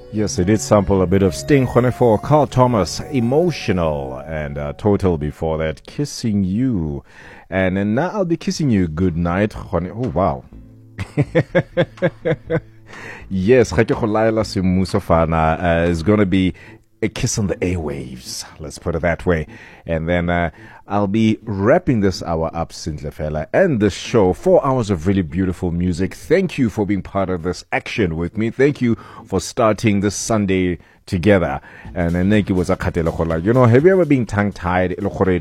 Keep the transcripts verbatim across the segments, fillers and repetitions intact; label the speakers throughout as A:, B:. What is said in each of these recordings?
A: Yes, it did sample a bit of Sting, for Carl Thomas, Emotional, and uh, Total before that, Kissing You. And then now I'll be kissing you good night. Oh, wow. Yes, uh, is going to be a kiss on the airwaves, let's put it that way. And then uh, I'll be wrapping this hour up, Sintlefela, and this show. Four hours of really beautiful music. Thank you for being part of this action with me. Thank you for starting this Sunday together. And then Neki was a katela, you know, have you ever been tongue-tied?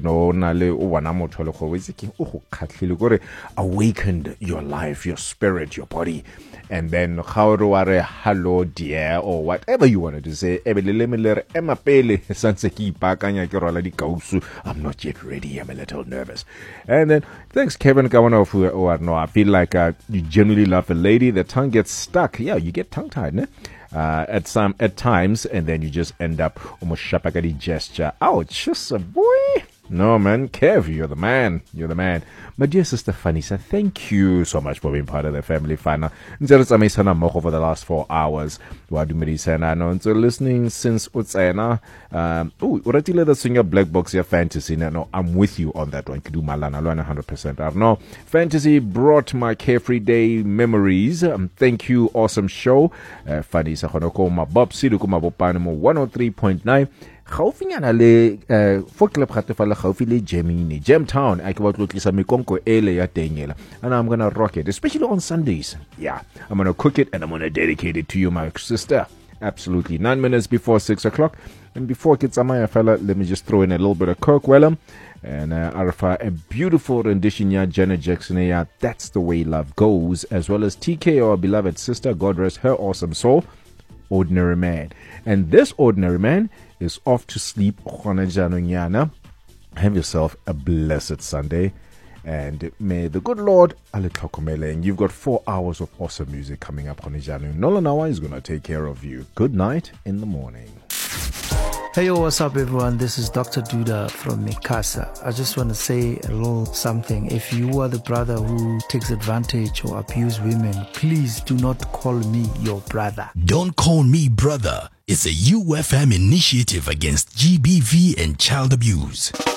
A: Awakened your life, your spirit, your body. And then hello dear, or whatever you wanted to say. I'm not yet ready, I'm a little nervous. And then thanks Kevin Kawanoff, who or no, I feel like uh, you genuinely love a lady. The tongue gets stuck. Yeah, you get tongue tied, ne? Uh, at some at times, and then you just end up almost shapagadi gesture. Ouch, just a boy. No, man, Kev, you're the man. You're the man. My dear sister Fanisa, thank you so much for being part of the family. Fana, for the last four hours. So listening since Utsena. Um, oh, Uratila the singer Black Box here fantasy. No, I'm with you on that one. Kidu Malana, one hundred percent. No, fantasy brought my carefree day memories. Um, thank you, awesome show. Fanisa Honoko, my Bob Sidukuma Bopanimo one oh three point nine. Gaufinyana le uh for club gatefala gaufi le Gemini Gemtown I ke batlo tlisa mekonko ele ya tengela, and I'm going to rock it, especially on Sundays. Yeah, I'm going to cook it and I'm going to dedicate it to you, my sister. Absolutely. Nine minutes before six o'clock, and before kids amaya fella, let me just throw in a little bit of Kirk Wellham and uh, Arafa, a beautiful rendition ya Janet Jackson ya That's the Way Love Goes, as well as T K, our beloved sister, God rest her awesome soul, Ordinary Man. And this Ordinary Man is off to sleep. Have yourself a blessed Sunday, and may the good Lord alitokomele. And you've got four hours of awesome music coming up. Nolanawa is going to take care of you. Good night in the morning.
B: Hey, yo, what's up, everyone? This is Doctor Duda from Mikasa. I just want to say a little something. If you are the brother who takes advantage or abuse women, please do not call me your brother.
C: Don't call me brother. It's a U F M initiative against G B V and child abuse.